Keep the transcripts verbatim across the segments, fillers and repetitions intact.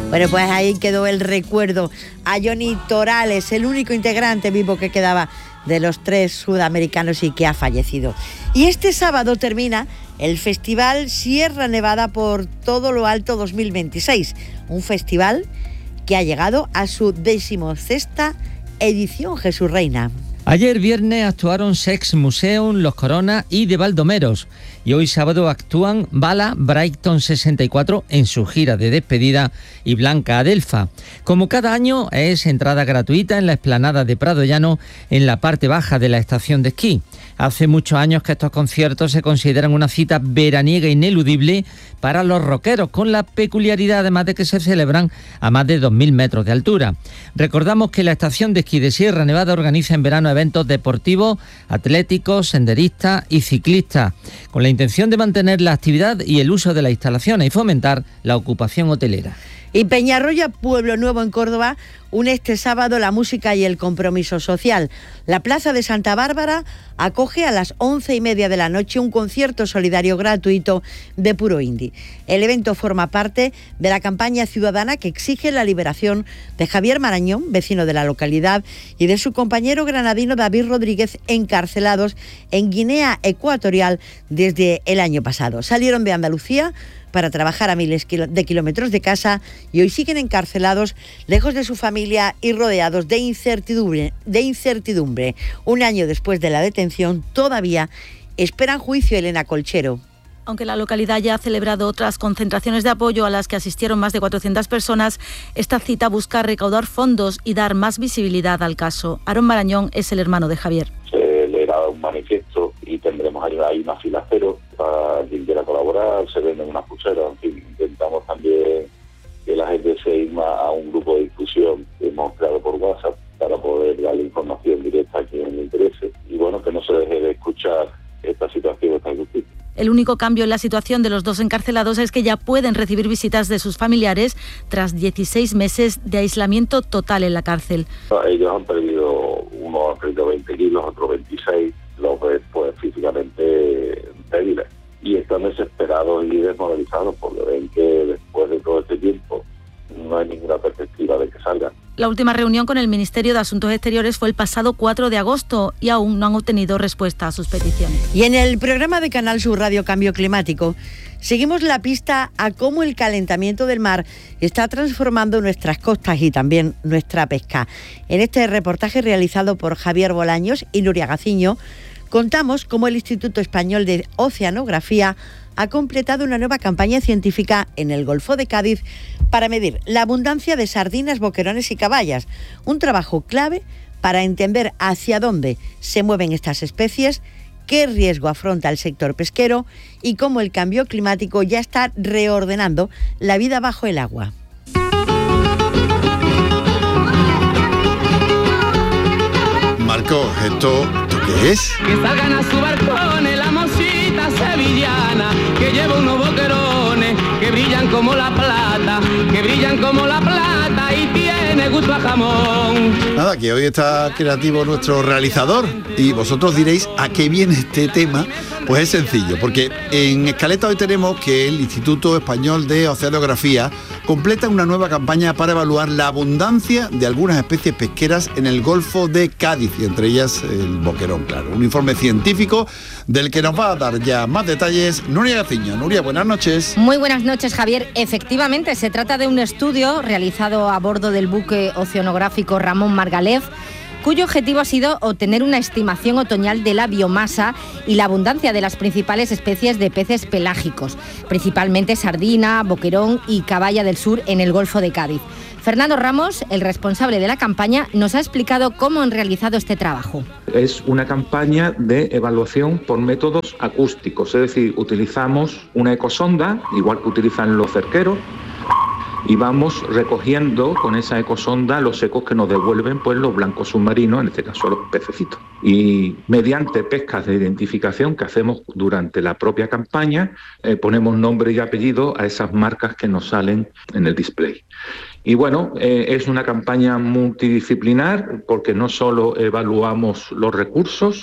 Bueno, pues ahí quedó el recuerdo a Johnny Torales, el único integrante vivo que quedaba de los tres sudamericanos y que ha fallecido. Y este sábado termina el Festival Sierra Nevada por todo lo alto dos mil veintiséis, un festival que ha llegado a su decimosexta edición, Jesús Reina. Ayer viernes actuaron Sex Museum, Los Coronas y De Baldomeros. Y hoy sábado actúan Bala, Brighton sesenta y cuatro en su gira de despedida y Blanca Adelfa. Como cada año es entrada gratuita en la explanada de Prado Llano en la parte baja de la estación de esquí. Hace muchos años que estos conciertos se consideran una cita veraniega ineludible para los rockeros, con la peculiaridad además de que se celebran a más de dos mil metros de altura. Recordamos que la estación de esquí de Sierra Nevada organiza en verano eventos deportivos, atléticos, senderistas y ciclistas, con la intención de mantener la actividad y el uso de las instalaciones y fomentar la ocupación hotelera. Y Peñarroya, Pueblo Nuevo en Córdoba, une este sábado la música y el compromiso social. La Plaza de Santa Bárbara acoge a las once y media de la noche un concierto solidario gratuito de puro indie. El evento forma parte de la campaña ciudadana que exige la liberación de Javier Marañón, vecino de la localidad, y de su compañero granadino David Rodríguez, encarcelados en Guinea Ecuatorial desde el año pasado. Salieron de Andalucía para trabajar a miles de kilómetros de casa y hoy siguen encarcelados, lejos de su familia y rodeados de incertidumbre, de incertidumbre. Un año después de la detención, todavía esperan juicio. Elena Colchero. Aunque la localidad ya ha celebrado otras concentraciones de apoyo a las que asistieron más de cuatrocientas personas, esta cita busca recaudar fondos y dar más visibilidad al caso. Aarón Marañón es el hermano de Javier. Se leerá un manifiesto y tendremos ahí una fila cero para quien quiera colaborar. Se venden unas pulseras, en fin, intentamos también que la gente se irma a un grupo de difusión que hemos creado por WhatsApp para poder darle información directa a quien le interese y bueno, que no se deje de escuchar esta situación, esta injusticia. El único cambio en la situación de los dos encarcelados es que ya pueden recibir visitas de sus familiares tras dieciséis meses de aislamiento total en la cárcel. Ellos han perdido, uno ha perdido veinte kilos, otro veintiséis, los ves pues físicamente débiles y están desesperados y desmoralizados porque ven que después de todo este tiempo no hay ninguna perspectiva de que salgan. La última reunión con el Ministerio de Asuntos Exteriores fue el pasado cuatro de agosto y aún no han obtenido respuesta a sus peticiones. Y en el programa de Canal Sur Radio Cambio Climático seguimos la pista a cómo el calentamiento del mar está transformando nuestras costas y también nuestra pesca. En este reportaje realizado por Javier Bolaños y Nuria Gaciño, contamos cómo el Instituto Español de Oceanografía ha completado una nueva campaña científica en el Golfo de Cádiz para medir la abundancia de sardinas, boquerones y caballas. Un trabajo clave para entender hacia dónde se mueven estas especies, qué riesgo afronta el sector pesquero y cómo el cambio climático ya está reordenando la vida bajo el agua. Marco, ¿esto, ¿esto qué es? Que salgan a su balcón la mosita sevillana, que lleva unos boquerones que brillan como la plata, que brillan como la plata y tiene gusto a jamón. Nada, que hoy está creativo nuestro realizador y vosotros diréis a qué viene este tema. Pues es sencillo, porque en Escaleta hoy tenemos que el Instituto Español de Oceanografía completa una nueva campaña para evaluar la abundancia de algunas especies pesqueras en el Golfo de Cádiz, y entre ellas el boquerón, claro. Un informe científico del que nos va a dar ya más detalles Nuria Gaciño. Nuria, buenas noches. Muy buenas noches, Javier. Efectivamente, se trata de un estudio realizado a bordo del buque oceanográfico Ramón Margalef, cuyo objetivo ha sido obtener una estimación otoñal de la biomasa y la abundancia de las principales especies de peces pelágicos, principalmente sardina, boquerón y caballa del sur en el Golfo de Cádiz. Fernando Ramos, el responsable de la campaña, nos ha explicado cómo han realizado este trabajo. Es una campaña de evaluación por métodos acústicos, es decir, utilizamos una ecosonda, igual que utilizan los cerqueros, y vamos recogiendo con esa ecosonda los ecos que nos devuelven pues los blancos submarinos, en este caso los pececitos. Y mediante pescas de identificación que hacemos durante la propia campaña, eh, ponemos nombre y apellido a esas marcas que nos salen en el display. Y bueno, eh, es una campaña multidisciplinar porque no solo evaluamos los recursos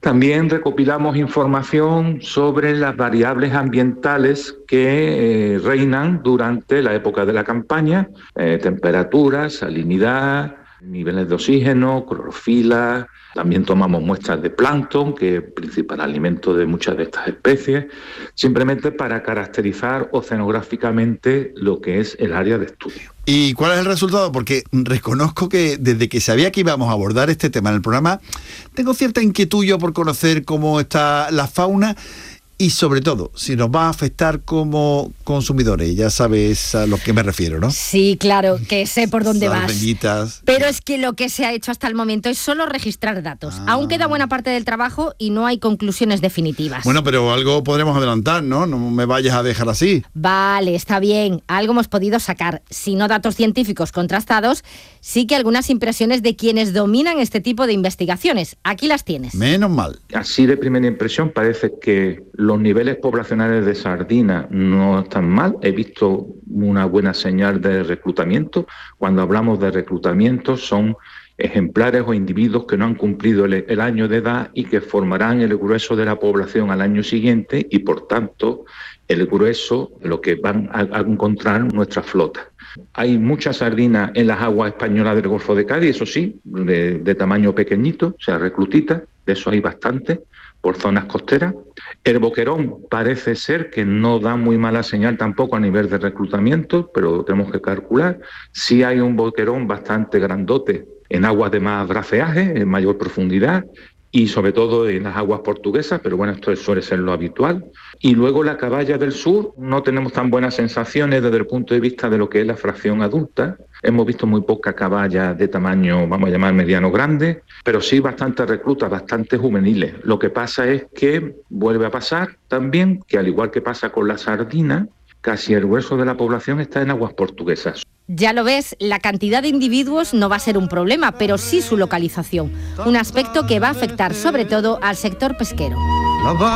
También recopilamos información sobre las variables ambientales que eh, reinan durante la época de la campaña, eh, temperatura, salinidad, niveles de oxígeno, clorofila. También tomamos muestras de plancton, que es el principal alimento de muchas de estas especies, simplemente para caracterizar oceanográficamente lo que es el área de estudio. ¿Y cuál es el resultado? Porque reconozco que desde que sabía que íbamos a abordar este tema en el programa, tengo cierta inquietud yo por conocer cómo está la fauna y sobre todo si nos va a afectar como consumidores. Ya sabes a lo que me refiero, ¿no? Sí, claro, que sé por dónde Las vas. benditas. Pero es que lo que se ha hecho hasta el momento es solo registrar datos. Ah. Aún queda buena parte del trabajo y no hay conclusiones definitivas. Bueno, pero algo podremos adelantar, ¿no? No me vayas a dejar así. Vale, está bien, algo hemos podido sacar. Si no datos científicos contrastados, sí que algunas impresiones de quienes dominan este tipo de investigaciones. Aquí las tienes. Menos mal. Así de primera impresión parece que los niveles poblacionales de sardina no están mal. He visto una buena señal de reclutamiento. Cuando hablamos de reclutamiento son ejemplares o individuos que no han cumplido el, el año de edad y que formarán el grueso de la población al año siguiente y por tanto el grueso de lo que van a, a encontrar nuestra flota. Hay mucha sardina en las aguas españolas del Golfo de Cádiz, eso sí, de, de tamaño pequeñito, o sea, reclutita, de eso hay bastante por zonas costeras. El boquerón parece ser que no da muy mala señal tampoco a nivel de reclutamiento, pero tenemos que calcular. Sí hay un boquerón bastante grandote en aguas de más braceaje, en mayor profundidad, y sobre todo en las aguas portuguesas, pero bueno, esto suele ser lo habitual. Y luego la caballa del sur, no tenemos tan buenas sensaciones desde el punto de vista de lo que es la fracción adulta. Hemos visto muy poca caballa de tamaño, vamos a llamar mediano grande, pero sí bastante reclutas, bastante juveniles. Lo que pasa es que vuelve a pasar también, que al igual que pasa con la sardina, casi el grueso de la población está en aguas portuguesas. Ya lo ves, la cantidad de individuos no va a ser un problema, pero sí su localización. Un aspecto que va a afectar sobre todo al sector pesquero.